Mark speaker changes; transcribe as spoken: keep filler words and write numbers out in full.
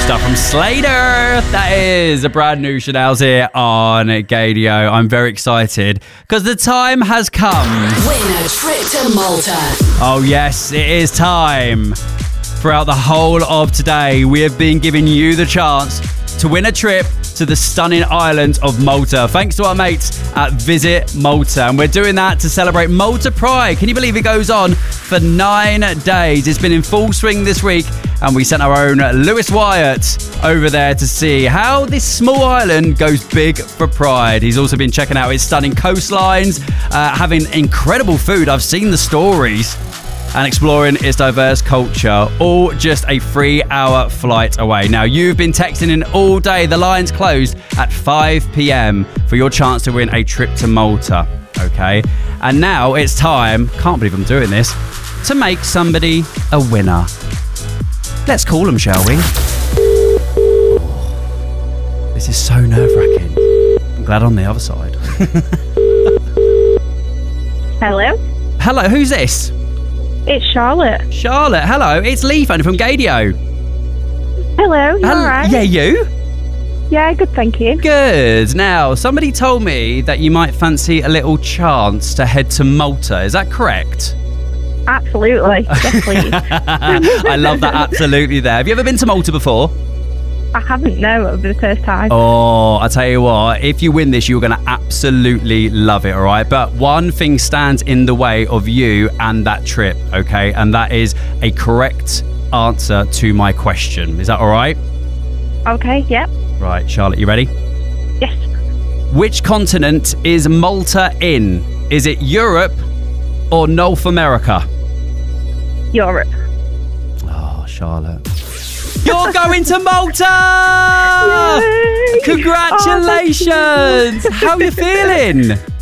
Speaker 1: stuff from Slater. That is a brand new Chanel's here on Gadio. I'm very excited because the time has come.
Speaker 2: Win a trip to Malta.
Speaker 1: Oh yes, it is time. Throughout the whole of today, we have been giving you the chance to win a trip to the stunning island of Malta, thanks to our mates at Visit Malta. And we're doing that to celebrate Malta Pride. Can you believe it goes on for nine days? It's been in full swing this week, and we sent our own Lewis Wyatt over there to see how this small island goes big for Pride. He's also been checking out its stunning coastlines, uh, having incredible food. I've seen the stories. And exploring its diverse culture, all just a three-hour flight away. Now, you've been texting in all day. The line's closed at five p.m. for your chance to win a trip to Malta, okay? And now it's time, can't believe I'm doing this, to make somebody a winner. Let's call them, shall we? Oh, this is so nerve-wracking. I'm glad I'm on the other side.
Speaker 3: Hello?
Speaker 1: Hello, who's this?
Speaker 3: It's Charlotte.
Speaker 1: Charlotte, hello. It's Lee phoning from Gadio.
Speaker 3: Hello, you
Speaker 1: Hel-
Speaker 3: alright?
Speaker 1: Yeah, you?
Speaker 3: Yeah, good, thank you.
Speaker 1: Good. Now, somebody told me that you might fancy a little chance to head to Malta. Is that correct?
Speaker 3: Absolutely. Yes, please.
Speaker 1: I love that absolutely there. Have you ever been to Malta before?
Speaker 3: I haven't, no, it'll be the first time.
Speaker 1: Oh, I tell you what, if you win this, you're going to absolutely love it, all right? But one thing stands in the way of you and that trip, okay? And that is a correct answer to my question. Is that all right?
Speaker 3: Okay, yep.
Speaker 1: Right, Charlotte, you ready?
Speaker 3: Yes.
Speaker 1: Which continent is Malta in? Is it Europe or North America?
Speaker 3: Europe.
Speaker 1: Oh, Charlotte. You're going to Malta!
Speaker 3: Yay!
Speaker 1: Congratulations!
Speaker 3: Oh,
Speaker 1: How are you feeling?